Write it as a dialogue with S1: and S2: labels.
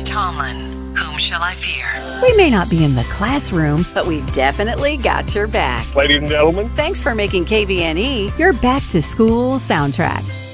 S1: Tomlin. Whom shall I fear?
S2: We may not be in the classroom, but we've definitely got your back.
S3: Ladies and gentlemen,
S2: Thanks for making KVNE your back to school soundtrack.